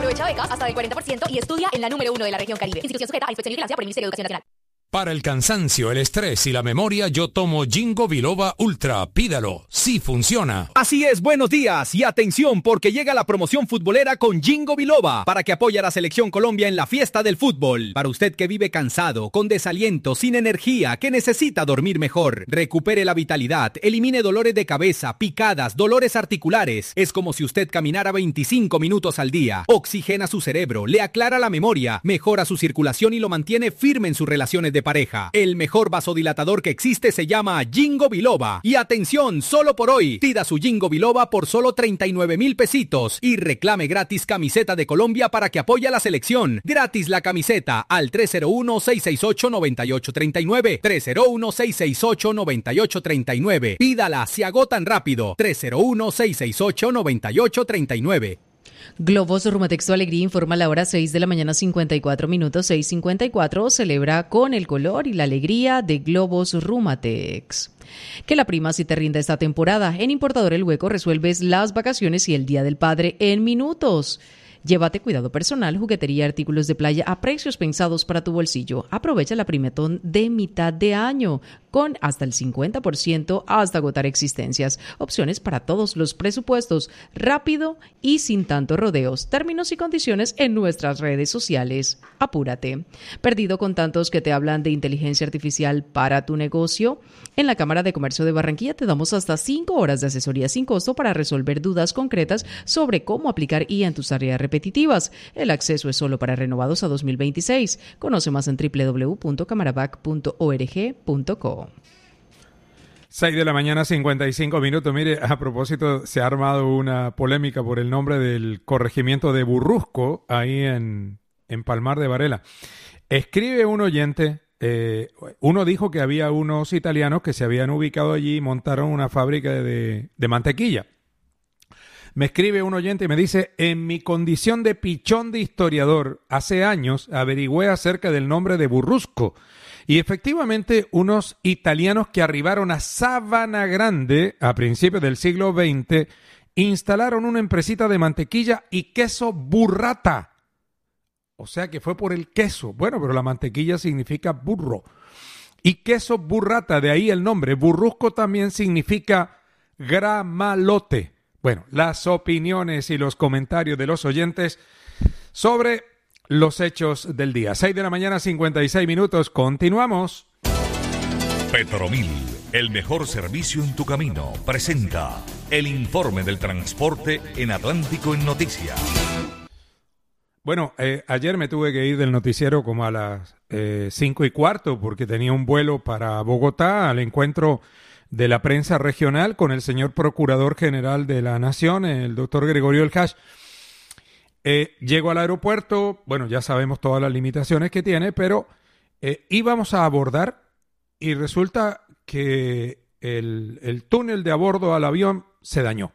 Aprovecha becas hasta del 40% y estudia en la número 1 de la región Caribe. Institución sujeta a inspección y vigilancia por el Ministerio de Educación Nacional. Para el cansancio, el estrés y la memoria, yo tomo Ginkgo Biloba Ultra. Pídalo, sí funciona. Así es, buenos días y atención porque llega la promoción futbolera con Ginkgo Biloba para que apoye a la Selección Colombia en la fiesta del fútbol. Para usted que vive cansado, con desaliento, sin energía, que necesita dormir mejor, recupere la vitalidad, elimine dolores de cabeza, picadas, dolores articulares. Es como si usted caminara 25 minutos al día. Oxigena su cerebro, le aclara la memoria, mejora su circulación y lo mantiene firme en sus relaciones de pareja. El mejor vasodilatador que existe se llama Ginkgo Biloba. Y atención, solo por hoy, pida su Ginkgo Biloba por solo 39,000 pesitos y reclame gratis camiseta de Colombia para que apoye a la selección. Gratis la camiseta al 301-668-9839. 301-668-9839. Pídala, se agotan rápido. 301-668-9839. Globos Rumatex Tu Alegría informa a la hora 6 de la mañana 54 minutos, 6:54. Celebra con el color y la alegría de Globos Rumatex. Que la prima si te rinda esta temporada. En Importador El Hueco resuelves las vacaciones y el Día del Padre en minutos. Llévate cuidado personal, juguetería y artículos de playa a precios pensados para tu bolsillo. Aprovecha la primetón de mitad de año con hasta el 50% hasta agotar existencias. Opciones para todos los presupuestos, rápido y sin tantos rodeos. Términos y condiciones en nuestras redes sociales. Apúrate. ¿Perdido con tantos que te hablan de inteligencia artificial para tu negocio? En la Cámara de Comercio de Barranquilla te damos hasta 5 horas de asesoría sin costo para resolver dudas concretas sobre cómo aplicar IA en tus tareas repetitivas. El acceso es solo para renovados a 2026. Conoce más en www.camarabac.org.co. 6 de la mañana, 55 minutos. Mire, a propósito, se ha armado una polémica por el nombre del corregimiento de Burrusco, ahí en Palmar de Varela. Escribe un oyente, uno dijo que había unos italianos que se habían ubicado allí y montaron una fábrica de mantequilla. Me escribe un oyente y me dice, en mi condición de pichón de historiador, hace años averigüé acerca del nombre de Burrusco. Y efectivamente, unos italianos que arribaron a Sabana Grande a principios del siglo XX instalaron una empresita de mantequilla y queso burrata. O sea que fue por el queso. Bueno, pero la mantequilla significa burro. Y queso burrata, de ahí el nombre. Burrusco también significa gramalote. Bueno, las opiniones y los comentarios de los oyentes sobre los hechos del día. 6 de la mañana, 56 minutos. Continuamos. Petromil, el mejor servicio en tu camino, presenta el informe del transporte en Atlántico en Noticias. Bueno, ayer me tuve que ir del noticiero como a las 5:15 porque tenía un vuelo para Bogotá al encuentro de la prensa regional con el señor Procurador General de la Nación, el doctor Gregorio Elcash. Llego al aeropuerto, bueno, ya sabemos todas las limitaciones que tiene, pero íbamos a abordar y resulta que el túnel de abordo al avión se dañó.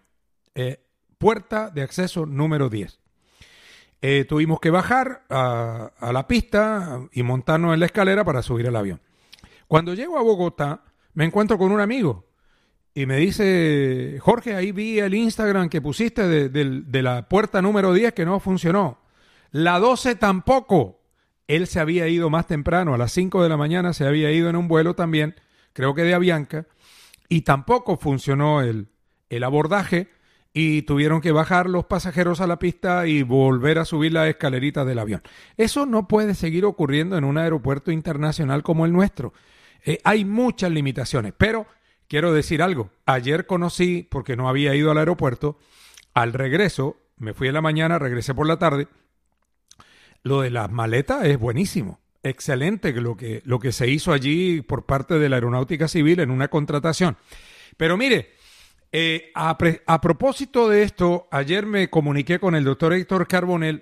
Puerta de acceso número 10. Tuvimos que bajar a la pista y montarnos en la escalera para subir al avión. Cuando llego a Bogotá, me encuentro con un amigo y me dice, Jorge, ahí vi el Instagram que pusiste de la puerta número 10 que no funcionó. La 12 tampoco. Él se había ido más temprano, a las 5 de la mañana se había ido en un vuelo también, creo que de Avianca, y tampoco funcionó el abordaje y tuvieron que bajar los pasajeros a la pista y volver a subir la escalerita del avión. Eso no puede seguir ocurriendo en un aeropuerto internacional como el nuestro. Hay muchas limitaciones, pero quiero decir algo. Ayer conocí, porque no había ido al aeropuerto, al regreso, me fui en la mañana, regresé por la tarde. Lo de las maletas es buenísimo, excelente lo que se hizo allí por parte de la Aeronáutica Civil en una contratación. Pero mire, a propósito de esto, ayer me comuniqué con el doctor Héctor Carbonell,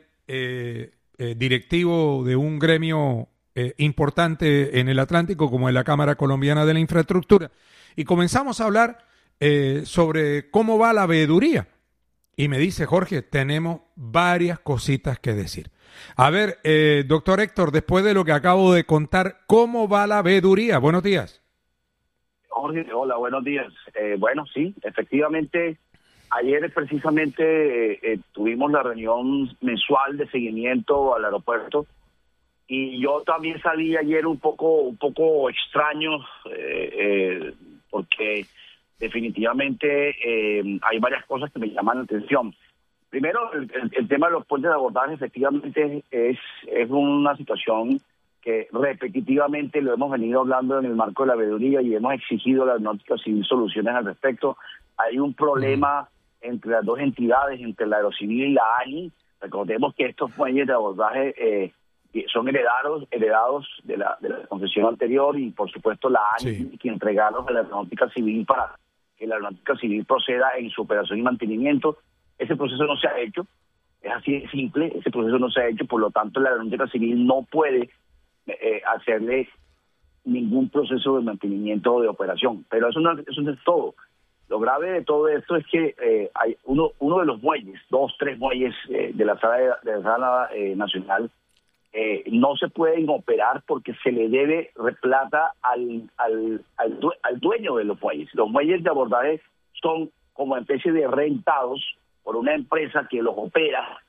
directivo de un gremio importante en el Atlántico como en la Cámara Colombiana de la Infraestructura, y comenzamos a hablar sobre cómo va la veeduría. Y me dice, Jorge, tenemos varias cositas que decir. A ver, doctor Héctor, después de lo que acabo de contar, ¿cómo va la veeduría? Buenos días. Jorge, hola, buenos días. Bueno, sí, efectivamente, Ayer precisamente tuvimos la reunión mensual de seguimiento al aeropuerto y yo también salí ayer un poco extraño porque definitivamente hay varias cosas que me llaman la atención. Primero, el tema de los puentes de abordaje efectivamente es una situación que repetitivamente lo hemos venido hablando en el marco de la veeduría y hemos exigido a la Aeronáutica Civil soluciones al respecto. Hay un problema entre las dos entidades, entre la Aerocivil y la ANI. Recordemos que estos muelles de abordaje son heredados de la concesión anterior y por supuesto la ANI que entregarlos a la Aeronáutica Civil para que la Aeronáutica Civil proceda en su operación y mantenimiento. Ese proceso no se ha hecho, es así de simple, ese proceso no se ha hecho, por lo tanto la Aeronáutica Civil no puede hacerle ningún proceso de mantenimiento o de operación. Pero eso no es todo. Lo grave de todo esto es que hay uno de los muelles, 3 muelles de la sala nacional, no se pueden operar porque se le debe plata al dueño de los muelles. Los muelles de abordaje son como especie de rentados por una empresa que los opera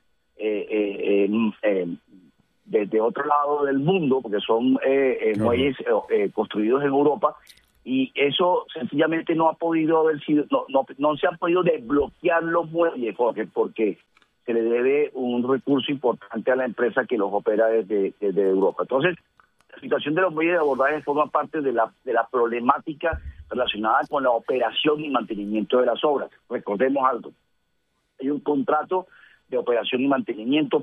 desde otro lado del mundo, porque son muelles construidos en Europa, y eso sencillamente no ha podido haber sido, no se han podido desbloquear los muelles, Jorge, porque se le debe un recurso importante a la empresa que los opera desde Europa. Entonces, la situación de los muelles de abordaje forma parte de la problemática relacionada con la operación y mantenimiento de las obras. Recordemos algo, hay un contrato de operación y mantenimiento,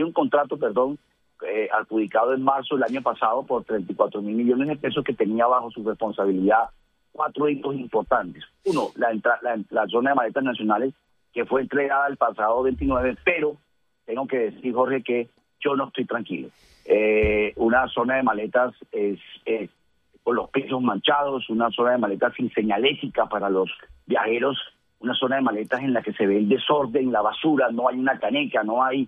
adjudicado en marzo del año pasado por 34 mil millones de pesos que tenía bajo su responsabilidad 4 hitos importantes. Uno, la zona de maletas nacionales que fue entregada el pasado 29, pero tengo que decir, Jorge, que yo no estoy tranquilo. Una zona de maletas con los pisos manchados, una zona de maletas sin señalética para los viajeros, una zona de maletas en la que se ve el desorden, la basura, no hay una caneca, no hay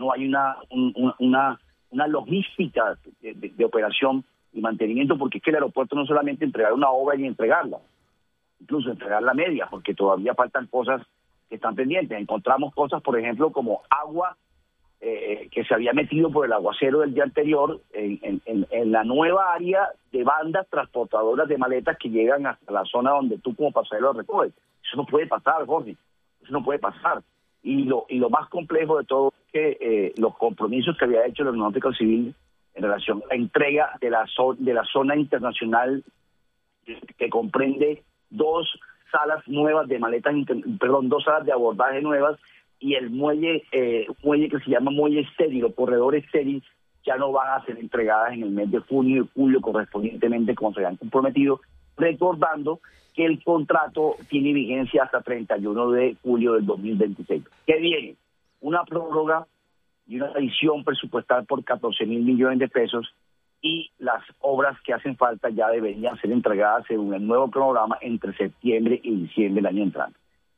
una logística de operación y mantenimiento, porque es que el aeropuerto no solamente entregar una obra y entregarla, incluso entregarla media, porque todavía faltan cosas que están pendientes. Encontramos cosas, por ejemplo, como agua que se había metido por el aguacero del día anterior en la nueva área de bandas transportadoras de maletas que llegan hasta la zona donde tú como pasajero recoges. Eso no puede pasar, Jorge, eso no puede pasar. Y lo más complejo de todo es que los compromisos que había hecho la Aeronáutica Civil en relación a la entrega de la zona internacional que comprende 2 salas nuevas de maletas, 2 salas de abordaje nuevas y el muelle que se llama muelle estéril o corredor estéril ya no van a ser entregadas en el mes de junio y julio correspondientemente como se habían comprometido, recordando que el contrato tiene vigencia hasta 31 de julio del 2026. ¿Qué viene? Una prórroga y una adición presupuestal por 14 mil millones de pesos y las obras que hacen falta ya deberían ser entregadas según el nuevo cronograma entre septiembre y diciembre del año entrante.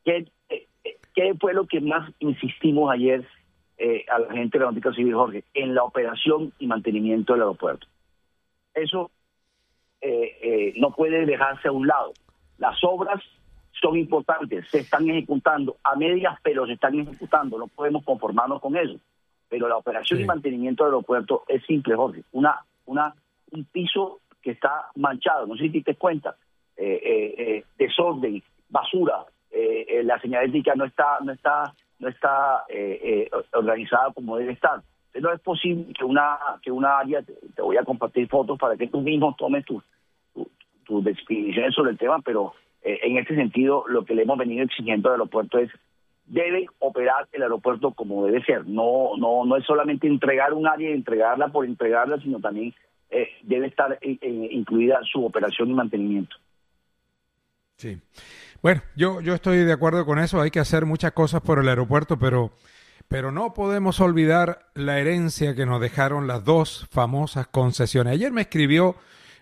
¿Qué fue lo que más insistimos ayer a la gente de la Aeronáutica Civil, Jorge? En la operación y mantenimiento del aeropuerto. Eso no puede dejarse a un lado. Las obras son importantes, se están ejecutando a medias, pero se están ejecutando, no podemos conformarnos con eso. Pero la operación y mantenimiento del aeropuerto es simple, Jorge. Un piso que está manchado, no sé si te das cuenta, desorden, basura, la señalética no está organizada como debe estar. Entonces, no es posible que una área, te voy a compartir fotos para que tú mismo tomes tus definiciones sobre el tema, pero en este sentido lo que le hemos venido exigiendo al aeropuerto es debe operar el aeropuerto como debe ser. No es solamente entregar un área y entregarla por entregarla, sino también debe estar incluida su operación y mantenimiento. Sí. Bueno, yo estoy de acuerdo con eso. Hay que hacer muchas cosas por el aeropuerto, pero no podemos olvidar la herencia que nos dejaron las 2 famosas concesiones. Ayer me escribió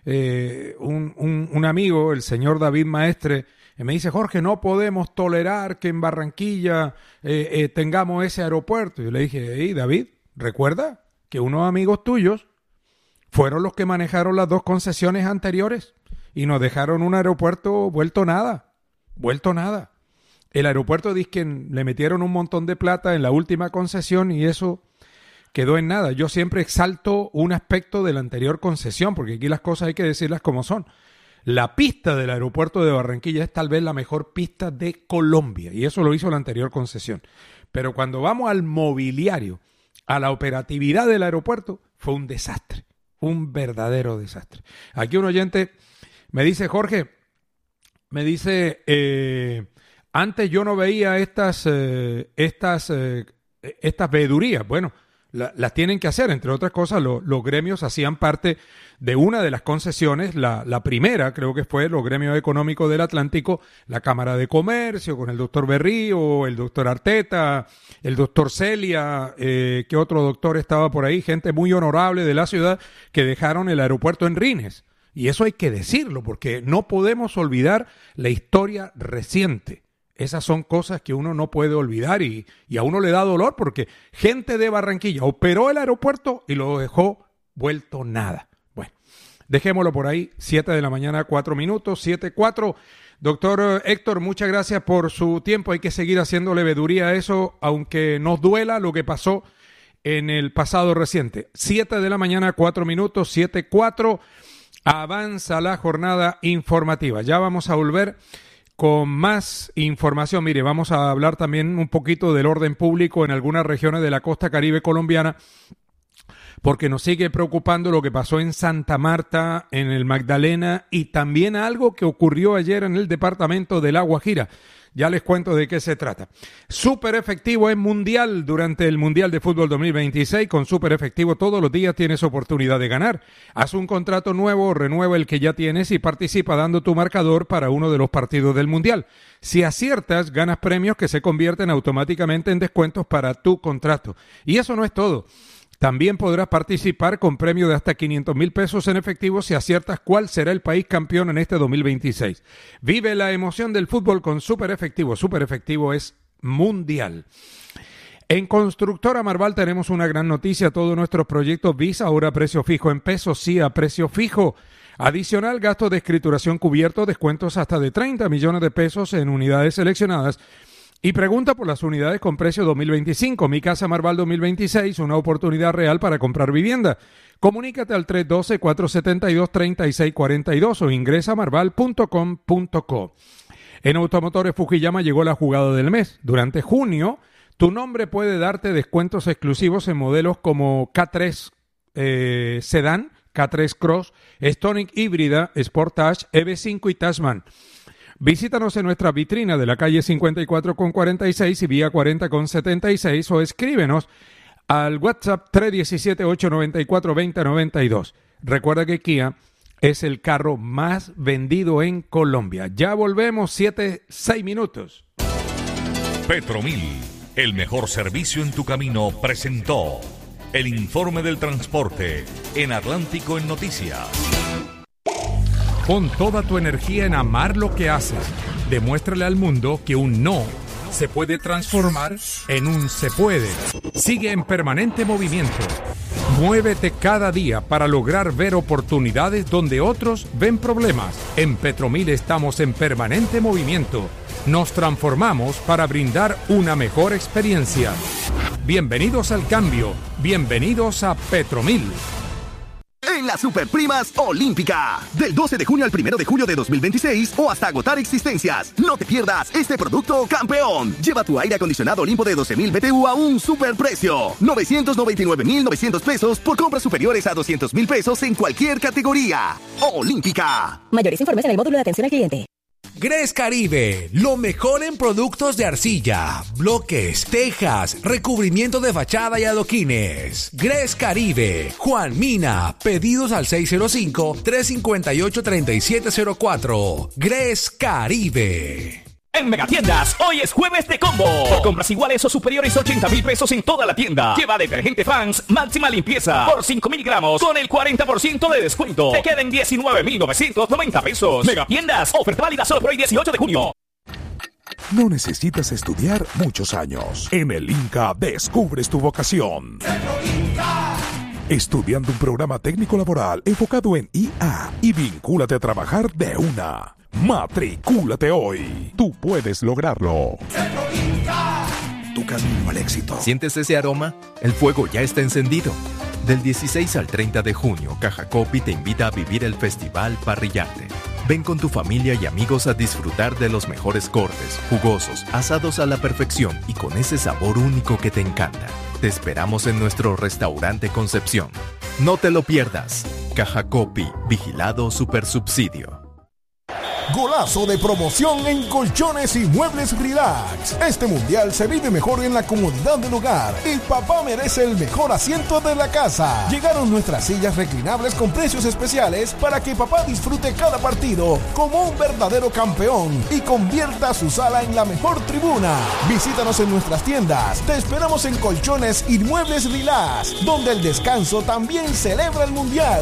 un amigo, el señor David Maestre, y me dice, Jorge, no podemos tolerar que en Barranquilla tengamos ese aeropuerto. Yo le dije, hey, David, recuerda que unos amigos tuyos fueron los que manejaron las 2 concesiones anteriores y nos dejaron un aeropuerto vuelto nada. el aeropuerto dice que le metieron un montón de plata en la última concesión y eso quedó en nada. Yo siempre exalto un aspecto de la anterior concesión, porque aquí las cosas hay que decirlas como son. La pista del aeropuerto de Barranquilla es tal vez la mejor pista de Colombia, y eso lo hizo la anterior concesión. Pero cuando vamos al mobiliario, a la operatividad del aeropuerto, fue un desastre, un verdadero desastre. Aquí un oyente me dice, Jorge, antes yo no veía estas veedurías. Bueno, las tienen que hacer, entre otras cosas, los gremios hacían parte de una de las concesiones, la primera creo que fue los gremios económicos del Atlántico, la Cámara de Comercio, con el doctor Berrío, el doctor Arteta, el doctor Celia, ¿qué otro doctor estaba por ahí? Gente muy honorable de la ciudad que dejaron el aeropuerto en rines. Y eso hay que decirlo, porque no podemos olvidar la historia reciente. Esas son cosas que uno no puede olvidar y a uno le da dolor porque gente de Barranquilla operó el aeropuerto y lo dejó vuelto nada. Bueno, dejémoslo por ahí, 7 de la mañana, 4 minutos, 7:04. Doctor Héctor, muchas gracias por su tiempo. Hay que seguir haciéndole veeduría a eso, aunque nos duela lo que pasó en el pasado reciente. 7 de la mañana, 4 minutos, 7:04. Avanza la jornada informativa. Ya vamos a volver con más información. Mire, vamos a hablar también un poquito del orden público en algunas regiones de la costa caribe colombiana, porque nos sigue preocupando lo que pasó en Santa Marta, en el Magdalena, y también algo que ocurrió ayer en el departamento de La Guajira. Ya les cuento de qué se trata. Súper Efectivo es mundial durante el Mundial de Fútbol 2026. Con Súper Efectivo todos los días tienes oportunidad de ganar. Haz un contrato nuevo o renueva el que ya tienes y participa dando tu marcador para uno de los partidos del Mundial. Si aciertas, ganas premios que se convierten automáticamente en descuentos para tu contrato. Y eso no es todo. También podrás participar con premio de hasta 500,000 pesos en efectivo si aciertas cuál será el país campeón en este 2026. Vive la emoción del fútbol con Súper Efectivo. Súper Efectivo es mundial. En Constructora Marval tenemos una gran noticia. Todos nuestros proyectos Visa ahora a precio fijo en pesos, sí a precio fijo. Adicional, gastos de escrituración cubiertos, descuentos hasta de 30 millones de pesos en unidades seleccionadas. Y pregunta por las unidades con precio 2025. Mi Casa Marval 2026, una oportunidad real para comprar vivienda. Comunícate al 312-472-3642 o ingresa a marval.com.co. En Automotores Fujiyama llegó la jugada del mes. Durante junio, tu nombre puede darte descuentos exclusivos en modelos como K3 Sedan, K3 Cross, Stonic Híbrida, Sportage, EV5 y Tashman. Visítanos en nuestra vitrina de la calle 54 con 46 y vía 40 con 76 o escríbenos al WhatsApp 317-894-2092. Recuerda que Kia es el carro más vendido en Colombia. Ya volvemos, 6 minutos. Petromil, el mejor servicio en tu camino, presentó el informe del transporte en Atlántico en Noticias. Pon toda tu energía en amar lo que haces. Demuéstrale al mundo que un no se puede transformar en un se puede. Sigue en permanente movimiento. Muévete cada día para lograr ver oportunidades donde otros ven problemas. En Petromil estamos en permanente movimiento. Nos transformamos para brindar una mejor experiencia. Bienvenidos al cambio. Bienvenidos a Petromil. En las Superprimas Olímpica, del 12 de junio al 1 de julio de 2026 o hasta agotar existencias. No te pierdas este producto campeón. Lleva tu aire acondicionado Olimpo de 12,000 BTU a un superprecio. 999,900 pesos por compras superiores a 200,000 pesos en cualquier categoría. Olímpica. Mayores informes en el módulo de atención al cliente. Gres Caribe, lo mejor en productos de arcilla, bloques, tejas, recubrimiento de fachada y adoquines. Gres Caribe, Juan Mina, pedidos al 605-358-3704. Gres Caribe. En Megatiendas, hoy es jueves de combo. Por compras iguales o superiores a 80,000 pesos en toda la tienda. Lleva detergente Fans máxima limpieza por 5,000 gramos con el 40% de descuento. Te queden 19,990 pesos. Megatiendas, oferta válida solo por hoy 18 de junio. No necesitas estudiar muchos años. En el Inca descubres tu vocación. Estudiando un programa técnico laboral enfocado en IA y vincúlate a trabajar de una. Matricúlate hoy. Tú puedes lograrlo. Tu camino al éxito. ¿Sientes ese aroma? El fuego ya está encendido. Del 16 al 30 de junio, Caja Copy te invita a vivir el Festival Parrillante. Ven con tu familia y amigos a disfrutar de los mejores cortes, jugosos, asados a la perfección y con ese sabor único que te encanta. Te esperamos en nuestro restaurante Concepción. No te lo pierdas. Caja Copy, vigilado Supersubsidio. Golazo de promoción en Colchones y Muebles Relax. Este mundial se vive mejor en la comodidad del hogar y papá merece el mejor asiento de la casa. Llegaron nuestras sillas reclinables con precios especiales para que papá disfrute cada partido como un verdadero campeón y convierta su sala en la mejor tribuna. Visítanos en nuestras tiendas. Te esperamos en Colchones y Muebles Relax, donde el descanso también celebra el mundial.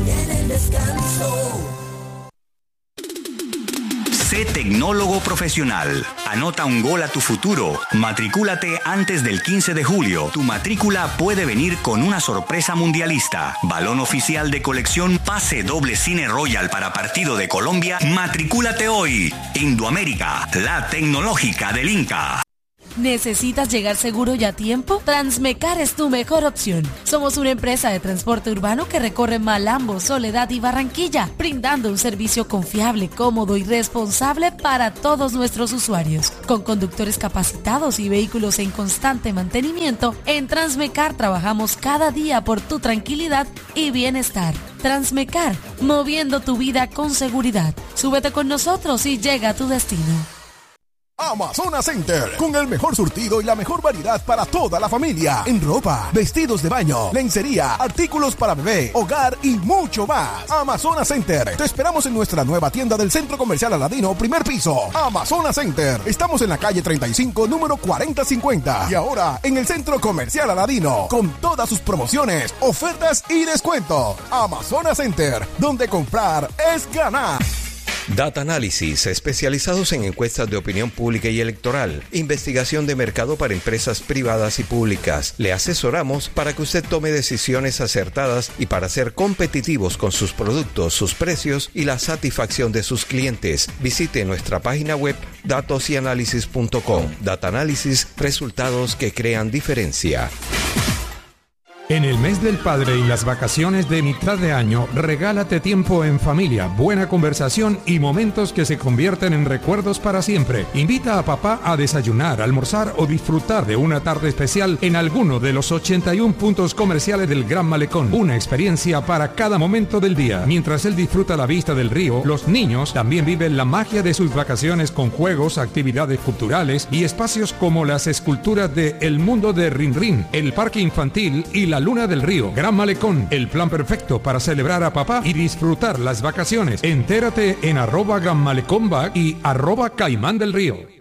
Sé tecnólogo profesional. Anota un gol a tu futuro. Matricúlate antes del 15 de julio. Tu matrícula puede venir con una sorpresa mundialista. Balón oficial de colección, pase doble Cine Royal para partido de Colombia. Matricúlate hoy. Indoamérica, la tecnológica del Inca. ¿Necesitas llegar seguro y a tiempo? Transmecar es tu mejor opción. Somos una empresa de transporte urbano que recorre Malambo, Soledad y Barranquilla, brindando un servicio confiable, cómodo y responsable para todos nuestros usuarios. Con conductores capacitados y vehículos en constante mantenimiento, en Transmecar trabajamos cada día por tu tranquilidad y bienestar. Transmecar, moviendo tu vida con seguridad. Súbete con nosotros y llega a tu destino. Amazonas Center, con el mejor surtido y la mejor variedad para toda la familia, en ropa, vestidos de baño, lencería, artículos para bebé, hogar y mucho más. Amazonas Center, te esperamos en nuestra nueva tienda del Centro Comercial Aladino, primer piso. Amazonas Center, estamos en la calle 35, número 4050, y ahora en el Centro Comercial Aladino, con todas sus promociones, ofertas y descuentos. Amazonas Center, donde comprar es ganar. Data Analysis, especializados en encuestas de opinión pública y electoral, investigación de mercado para empresas privadas y públicas. Le asesoramos para que usted tome decisiones acertadas y para ser competitivos con sus productos, sus precios y la satisfacción de sus clientes. Visite nuestra página web datosyanalysis.com. Data Analysis, resultados que crean diferencia. En el mes del padre y las vacaciones de mitad de año, regálate tiempo en familia, buena conversación y momentos que se convierten en recuerdos para siempre. Invita a papá a desayunar, almorzar o disfrutar de una tarde especial en alguno de los 81 puntos comerciales del Gran Malecón. Una experiencia para cada momento del día. Mientras él disfruta la vista del río, los niños también viven la magia de sus vacaciones con juegos, actividades culturales y espacios como las esculturas de El Mundo de Rin Rin, el parque infantil y la Luna del Río. Gran Malecón, el plan perfecto para celebrar a papá y disfrutar las vacaciones. Entérate en @GranMalecónBack y @Caimán del Río.